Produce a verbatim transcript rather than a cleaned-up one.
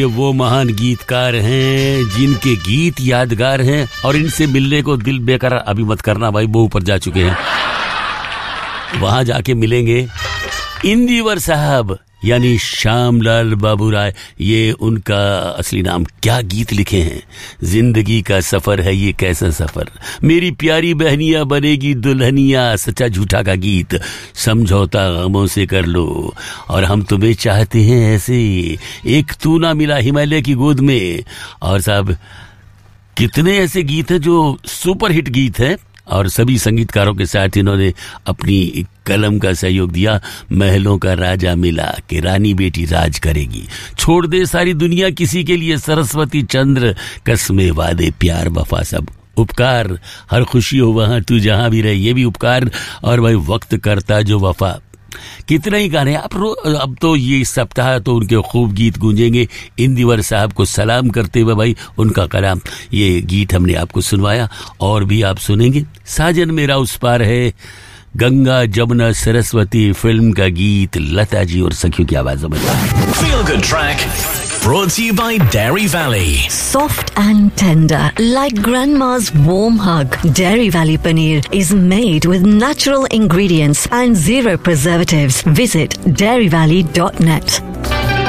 ये वो महान गीतकार हैं जिनके गीत यादगार हैं और इनसे मिलने को दिल बेकरार अभी मत करना भाई, वो ऊपर जा चुके हैं। वहां जाके मिलेंगे इंदिवर साहब यानी श्यामलाल बाबू राय। ये उनका असली नाम। क्या गीत लिखे हैं। जिंदगी का सफर है ये कैसा सफर, मेरी प्यारी बहनिया बनेगी दुल्हनिया, सच्चा झूठा का गीत, समझौता गमों से कर लो, और हम तुम्हें चाहते हैं ऐसे, एक तू ना मिला हिमालय की गोद में। और साहब कितने ऐसे गीत हैं जो सुपर हिट गीत हैं और सभी संगीतकारों के साथ इन्होंने अपनी कलम का सहयोग दिया। महलों का राजा मिला कि रानी बेटी राज करेगी, छोड़ दे सारी दुनिया किसी के लिए, सरस्वती चंद्र कसमे वादे प्यार वफा सब उपकार, हर खुशी हो वहां तू जहां भी रहे, ये भी उपकार, और भाई वक्त करता जो वफा। कितने ही गाने आप रो, अब तो ये सप्ताह तो उनके खूब गीत गूंजेंगे। इंदिवर साहब को सलाम करते हुए भाई उनका कलाम, ये गीत हमने आपको सुनवाया और भी आप सुनेंगे। साजन मेरा उस पार है, गंगा जमुना सरस्वती फिल्म का गीत, लता जी और सखियों की आवाजों में। Feel Good Track brought to you by Dairy Valley. Soft and tender, like grandma's warm hug. Dairy Valley paneer is made with natural ingredients and zero preservatives. Visit dairy valley dot net.